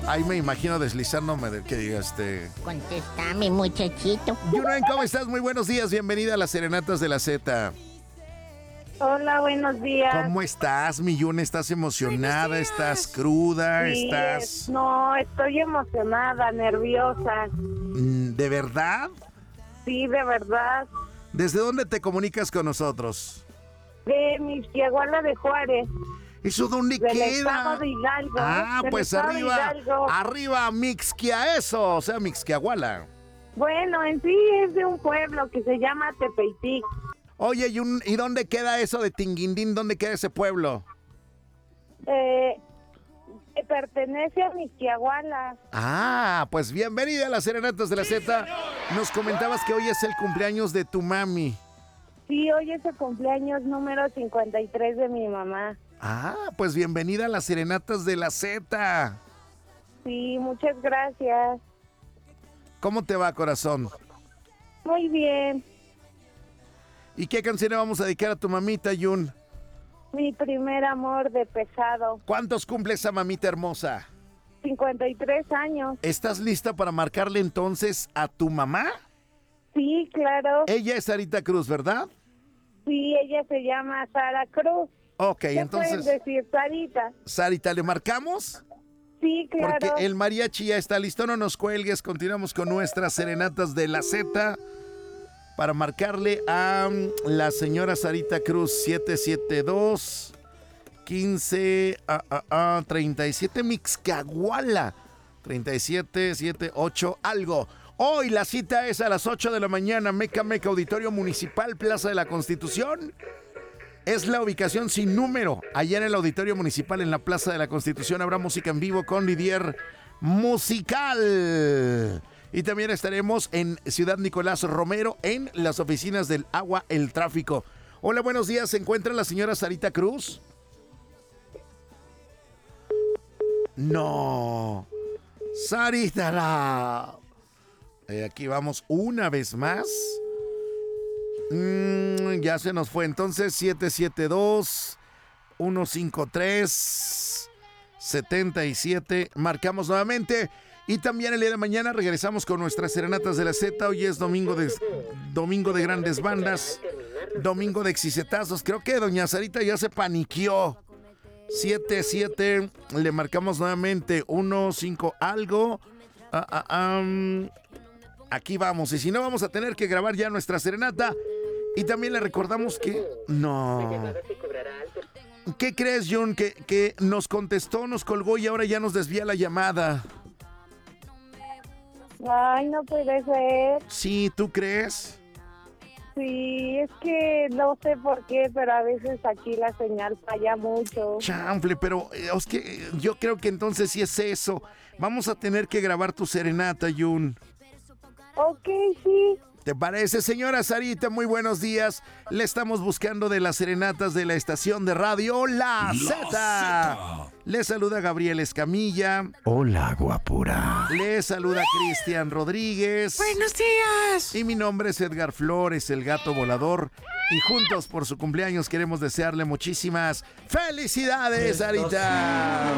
Ahí me imagino deslizándome de que diga Contéstame, muchachito. Yunuen, ¿cómo estás? Muy buenos días, bienvenida a las Serenatas de la Z. Hola, buenos días. ¿Cómo estás, mi Yune? ¿Estás emocionada? ¿Estás cruda? Sí, ¿Estás...? No, estoy emocionada, nerviosa. ¿De verdad? Sí, de verdad. ¿Desde dónde te comunicas con nosotros? De Mixquiahuala de Juárez. ¿Eso dónde del queda? Estado de Hidalgo. Del Pues Estado de arriba, Hidalgo. arriba Mixquia, eso, o sea, Mixquiahuala. Bueno, en sí es de un pueblo que se llama Tepeitic. Oye, ¿y dónde queda eso de Tinguindín? ¿Dónde queda ese pueblo? Pertenece a Mixquiahuala. Pues bienvenida a las Serenatas de la Z. Nos comentabas que hoy es el cumpleaños de tu mami. Sí, hoy es el cumpleaños número 53 de mi mamá. Pues bienvenida a las Serenatas de la Z. Sí, muchas gracias. ¿Cómo te va, corazón? Muy bien. ¿Y qué canción le vamos a dedicar a tu mamita, Yun? Mi primer amor de Pesado. ¿Cuántos cumple esa mamita hermosa? 53 años. ¿Estás lista para marcarle entonces a tu mamá? Sí, claro. Ella es Sarita Cruz, ¿verdad? Sí, ella se llama Sara Cruz. Ok, ¿Qué entonces... puedes decir, Sarita? Sarita, ¿le marcamos? Sí, claro. Porque el mariachi ya está listo, no nos cuelgues. Continuamos con nuestras Serenatas de la Z para marcarle a la señora Sarita Cruz. 772 15 37 Mixquiahuala 3778 algo. Hoy la cita es a las 8 de la mañana, Meca Auditorio Municipal, Plaza de la Constitución. Es la ubicación sin número. Allá en el Auditorio Municipal, en la Plaza de la Constitución, habrá música en vivo con Didier Musical. Y también estaremos en Ciudad Nicolás Romero, en las oficinas del Agua, el Tráfico. Hola, buenos días. ¿Se encuentra la señora Sarita Cruz? No. Sarita, aquí vamos una vez más. Ya se nos fue. Entonces 772-153-77. Marcamos nuevamente. Y también el día de mañana regresamos con nuestras Serenatas de la Z. Hoy es domingo de grandes bandas, domingo de exicetazos. Creo que doña Sarita ya se paniqueó. 77, le marcamos nuevamente 15 algo. Aquí vamos, y si no, vamos a tener que grabar ya nuestra serenata. Y también le recordamos que... No. ¿Qué crees, John? Que nos contestó, nos colgó y ahora ya nos desvía la llamada. Ay, no puede ser. Sí, ¿tú crees? Sí, es que no sé por qué, pero a veces aquí la señal falla mucho. Chanfle, pero es que yo creo que entonces sí es eso. Vamos a tener que grabar tu serenata, Jun. Ok, sí. ¿Te parece, señora Sarita? Muy buenos días. Le estamos buscando de las serenatas de la estación de radio La Z. Le saluda Gabriel Escamilla. Hola, guapura. Le saluda Cristian Rodríguez. Buenos días. Y mi nombre es Edgar Flores, el gato volador. Y juntos por su cumpleaños queremos desearle muchísimas felicidades, Sarita.